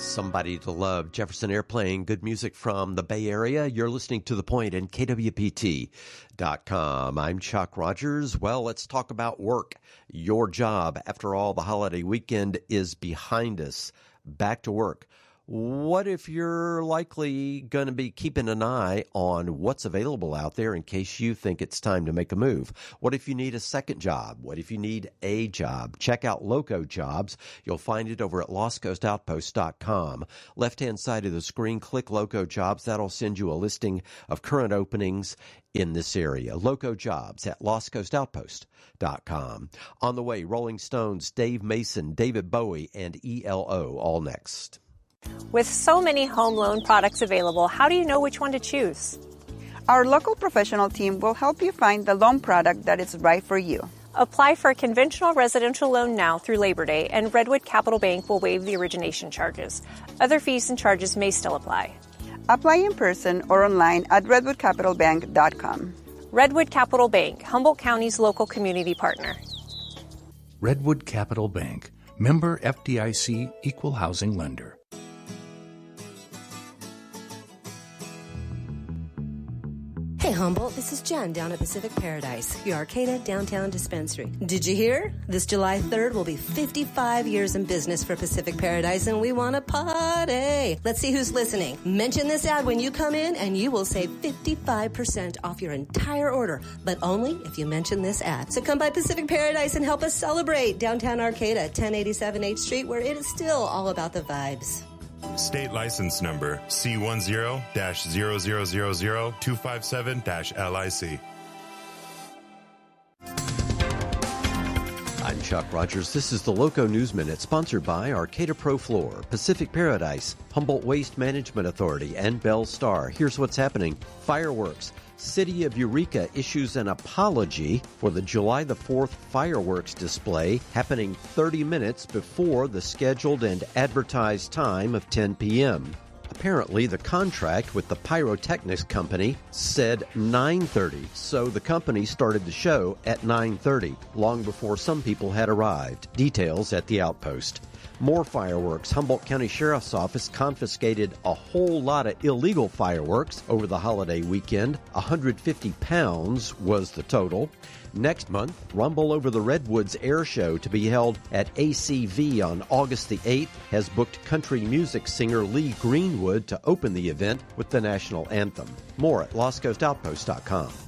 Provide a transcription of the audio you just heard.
Somebody to Love, Jefferson Airplane, good music from the Bay Area. You're listening to The Point and KWPT.com. I'm Chuck Rogers. Well, let's talk about work, your job. After all, the holiday weekend is behind us. Back to work. What if you're likely going to be keeping an eye on what's available out there in case you think it's time to make a move? What if you need a second job? What if you need a job? Check out Loco Jobs. You'll find it over at LostCoastOutpost.com. Left-hand side of the screen, click Loco Jobs. That'll send you a listing of current openings in this area. Loco Jobs at LostCoastOutpost.com. On the way, Rolling Stones, Dave Mason, David Bowie, and ELO, all next. With so many home loan products available, how do you know which one to choose? Our local professional team will help you find the loan product that is right for you. Apply for a conventional residential loan now through Labor Day, and Redwood Capital Bank will waive the origination charges. Other fees and charges may still apply. Apply in person or online at redwoodcapitalbank.com. Redwood Capital Bank, Humboldt County's local community partner. Redwood Capital Bank, member FDIC, equal housing lender. Hey Humboldt, this is Jen down at Pacific Paradise, your Arcata downtown dispensary. Did you hear? This July 3rd will be 55 years in business for Pacific Paradise, and we want to party. Let's see who's listening. Mention this ad when you come in and you will save 55% off your entire order, but only if you mention this ad. So come by Pacific Paradise and help us celebrate downtown Arcata, 1087 8th Street, where it is still all about the vibes. State license number C10-0000257-LIC. I'm Chuck Rogers. This is the Loco News Minute, sponsored by Arcata Pro Floor, Pacific Paradise, Humboldt Waste Management Authority, and Bell Star. Here's what's happening. Fireworks. City of Eureka issues an apology for the July the 4th fireworks display happening 30 minutes before the scheduled and advertised time of 10 p.m. Apparently, the contract with the pyrotechnics company said 9:30, so the company started the show at 9:30, long before some people had arrived. Details at the Outpost. More fireworks. Humboldt County Sheriff's Office confiscated a whole lot of illegal fireworks over the holiday weekend. 150 pounds was the total. Next month, Rumble Over the Redwoods Air Show, to be held at ACV on August the 8th, has booked country music singer Lee Greenwood to open the event with the national anthem. More at LostCoastOutpost.com.